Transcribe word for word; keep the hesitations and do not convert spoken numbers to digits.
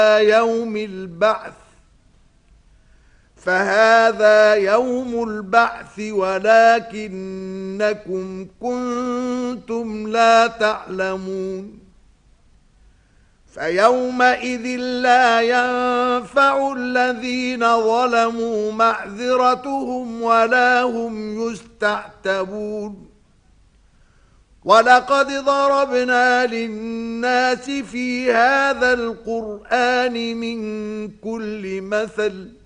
يوم البعث فهذا يوم البعث ولكنكم كنتم لا تعلمون فيومئذ لا ينفع الذين ظلموا معذرتهم ولا هم يستعتبون ولقد ضربنا للناس في هذا القرآن من كل مثل